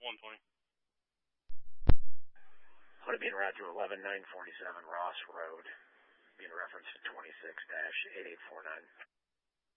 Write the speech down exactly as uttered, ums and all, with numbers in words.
one twenty. Would it be in route to eleven nine forty-seven Ross Road, being referenced to twenty-six dash eight eight four nine.